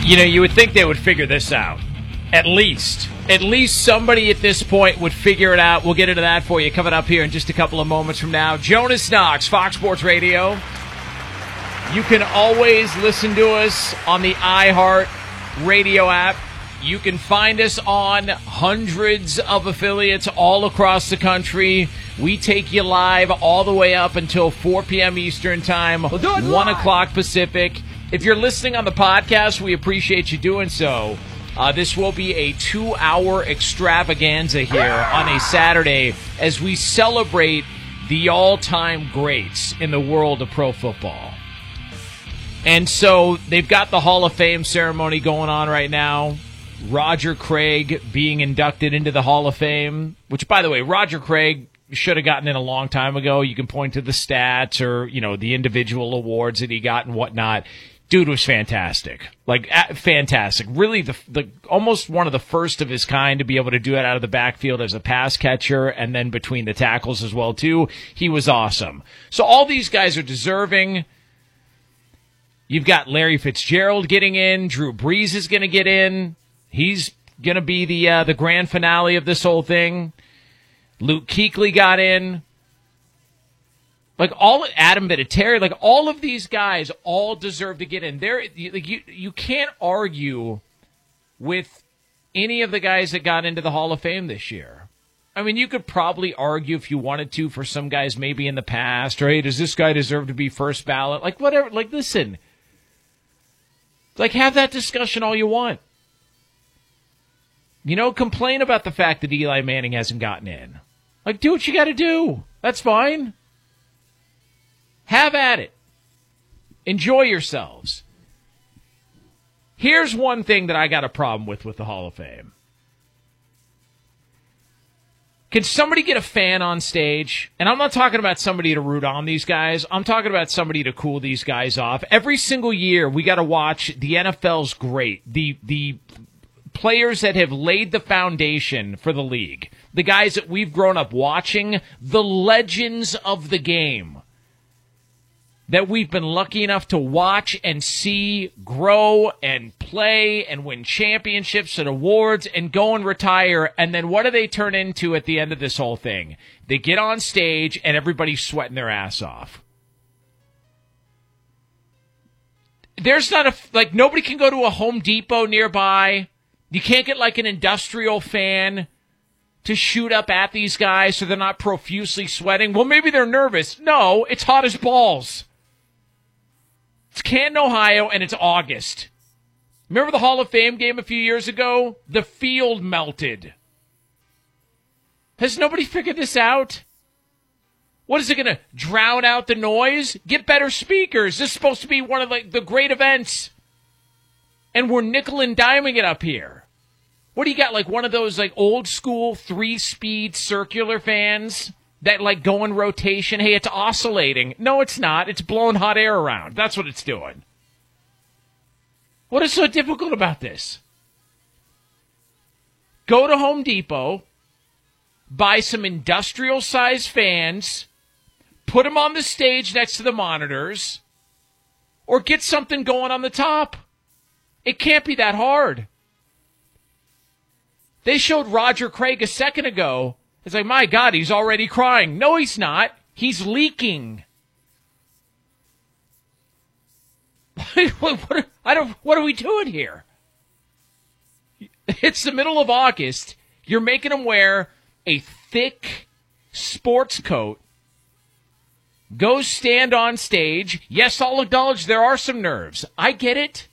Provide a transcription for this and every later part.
You know, you would think they would figure this out. At least somebody at this point would figure it out. We'll get into that for you coming up here in just a couple of moments from now. Jonas Knox, Fox Sports Radio. You can always listen to us on the iHeart Radio app. You can find us on hundreds of affiliates all across the country. We take you live all the way up until 4 p.m. Eastern Time, 1 o'clock Pacific. If you're listening on the podcast, we appreciate you doing so. This will be a 2-hour extravaganza here on a Saturday as we celebrate the all-time greats in the world of pro football. And so they've got the Hall of Fame ceremony going on right now. Roger Craig being inducted into the Hall of Fame, which, by the way, Roger Craig should have gotten in a long time ago. You can point to the stats or, you know, the individual awards that he got and whatnot. Dude was fantastic. Like, fantastic. Really, the almost one of the first of his kind to be able to do it out of the backfield as a pass catcher and then between the tackles as well, too. He was awesome. So all these guys are deserving. You've got Larry Fitzgerald getting in. Drew Brees is going to get in. He's going to be the grand finale of this whole thing. Luke Kuechly got in. Like Adam Vinatieri, like all of these guys all deserve to get in. You can't argue with any of the guys that got into the Hall of Fame this year. I mean, you could probably argue if you wanted to for some guys maybe in the past, or hey, does this guy deserve to be first ballot? Like whatever. Like listen, like have that discussion all you want. You know, complain about the fact that Eli Manning hasn't gotten in. Like do what you got to do. That's fine. Have at it. Enjoy yourselves. Here's one thing that I got a problem with the Hall of Fame. Can somebody get a fan on stage? And I'm not talking about somebody to root on these guys. I'm talking about somebody to cool these guys off. Every single year, we got to watch the NFL's great. The players that have laid the foundation for the league. The guys that we've grown up watching. The legends of the game. That we've been lucky enough to watch and see grow and play and win championships and awards and go and retire. And then what do they turn into at the end of this whole thing? They get on stage and everybody's sweating their ass off. There's not nobody can go to a Home Depot nearby. You can't get like an industrial fan to shoot up at these guys so they're not profusely sweating. Well, maybe they're nervous. No, it's hot as balls. It's Canton, Ohio, and it's August. Remember the Hall of Fame game a few years ago? The field melted. Has nobody figured this out? What is it going to drown out the noise? Get better speakers. This is supposed to be one of the great events. And we're nickel and diming it up here. What do you got, like one of those like old school 3-speed circular fans? That, like, go in rotation. Hey, it's oscillating. No, it's not. It's blowing hot air around. That's what it's doing. What is so difficult about this? Go to Home Depot, buy some industrial-sized fans, put them on the stage next to the monitors, or get something going on the top. It can't be that hard. They showed Roger Craig a second ago. It's like, my God, he's already crying. No, he's not. He's leaking. What are we doing here? It's the middle of August. You're making him wear a thick sports coat. Go stand on stage. Yes, I'll acknowledge there are some nerves. I get it.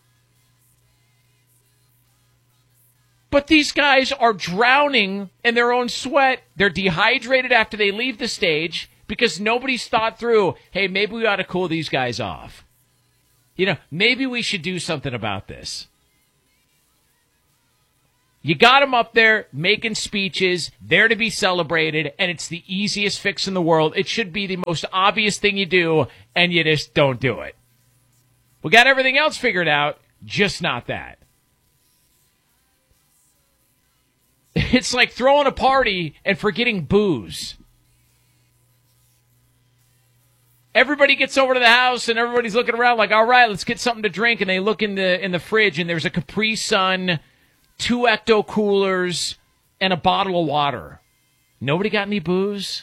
But these guys are drowning in their own sweat. They're dehydrated after they leave the stage because nobody's thought through, hey, maybe we ought to cool these guys off. You know, maybe we should do something about this. You got them up there making speeches, there to be celebrated, and it's the easiest fix in the world. It should be the most obvious thing you do, and you just don't do it. We got everything else figured out, just not that. It's like throwing a party and forgetting booze. everybody gets over to the house and everybody's looking around like, all right, let's get something to drink. And they look in the fridge and there's a Capri Sun, 2 Ecto Coolers, and a bottle of water. Nobody got any booze?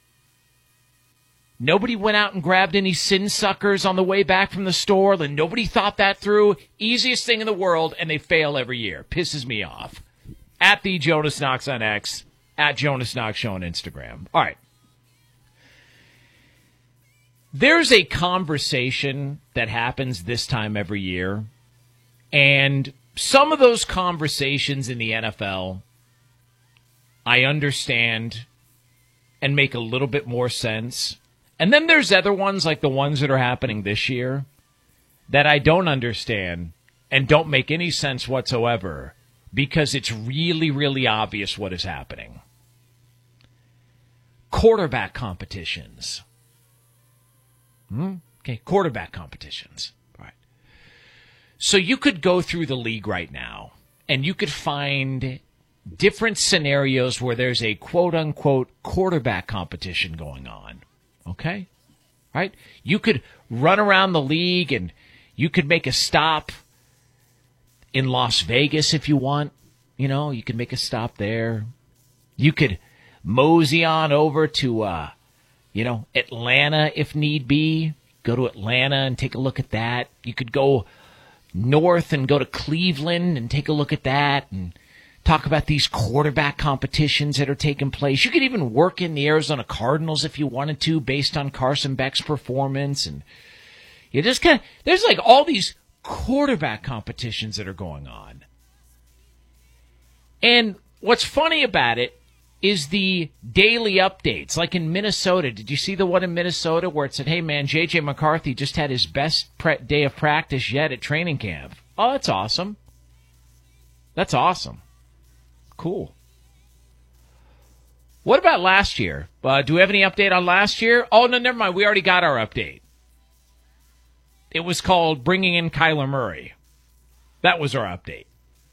Nobody went out and grabbed any sin suckers on the way back from the store? And nobody thought that through? Easiest thing in the world, and they fail every year. Pisses me off. At the Jonas Knox on X, at Jonas Knox Show on Instagram. All right. There's a conversation that happens this time every year, and some of those conversations in the NFL, I understand and make a little bit more sense. And then there's other ones, like the ones that are happening this year, that I don't understand and don't make any sense whatsoever because it's really, really obvious what is happening. Quarterback competitions. Okay, quarterback competitions. All right. So you could go through the league right now, and you could find different scenarios where there's a quote-unquote quarterback competition going on. Okay? Right? You could run around the league, and you could make a stop in Las Vegas if you want. You know, you could make a stop there. You could mosey on over to Atlanta if need be. Go to Atlanta and take a look at that. You could go north and go to Cleveland and take a look at that and talk about these quarterback competitions that are taking place. You could even work in the Arizona Cardinals if you wanted to based on Carson Beck's performance. And you just kind of, there's like all these quarterback competitions that are going on. And what's funny about it is the daily updates. Like in Minnesota, did you see the one in Minnesota where it said, hey man, J.J. McCarthy just had his best day of practice yet at training camp? Oh, that's awesome. That's awesome. Cool. What about last year? Do we have any update on last year? Oh, no, never mind. We already got our update. It was called Bringing in Kyler Murray. That was our update.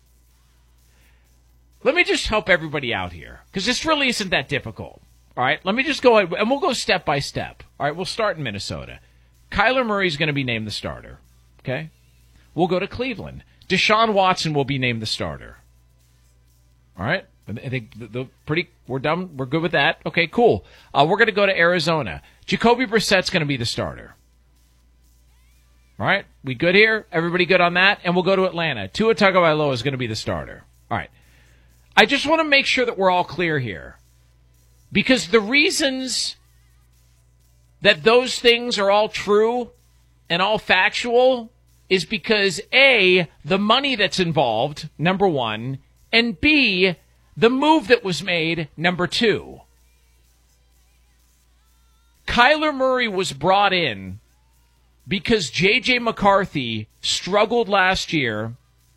Let me just help everybody out here, because this really isn't that difficult. All right, let me just go ahead, and we'll go step by step. All right, we'll start in Minnesota. Kyler Murray is going to be named the starter. Okay? We'll go to Cleveland. Deshaun Watson will be named the starter. All right? I think we're done. We're good with that. Okay, cool. We're going to go to Arizona. Jacoby Brissett's going to be the starter. All right? We good here? Everybody good on that? And we'll go to Atlanta. Tua Tagovailoa is going to be the starter. All right. I just want to make sure that we're all clear here. Because the reasons that those things are all true and all factual is because, A, the money that's involved, number one, and B, the move that was made, number two. Kyler Murray was brought in because J.J. McCarthy struggled last year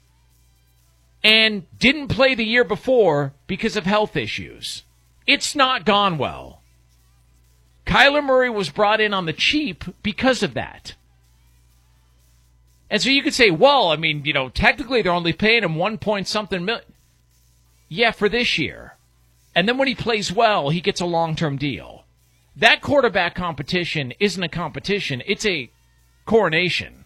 and didn't play the year before because of health issues. It's not gone well. Kyler Murray was brought in on the cheap because of that. And so you could say, well, I mean, technically they're only paying him 1 point something million. Yeah, for this year. And then when he plays well, he gets a long-term deal. That quarterback competition isn't a competition. It's a coronation.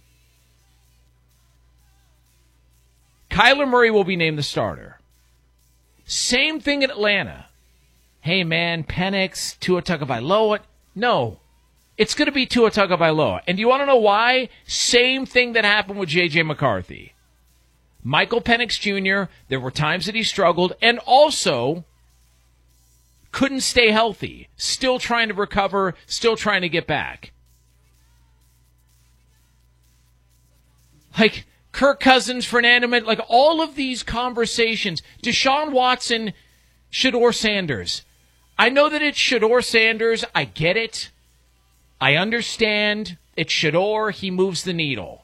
Kyler Murray will be named the starter. Same thing in Atlanta. Hey, man, Penix, Tua Tagovailoa. No, it's going to be Tua Tagovailoa. And do you want to know why? Same thing that happened with J.J. McCarthy. Michael Penix Jr., there were times that he struggled and also couldn't stay healthy. Still trying to recover, still trying to get back. Like Kirk Cousins, Fernando, like all of these conversations. Deshaun Watson, Shedeur Sanders. I know that it's Shedeur Sanders. I get it. I understand. It's Shedeur. He moves the needle.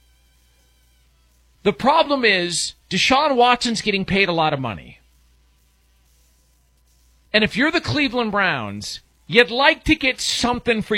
The problem is Deshaun Watson's getting paid a lot of money. And if you're the Cleveland Browns, you'd like to get something for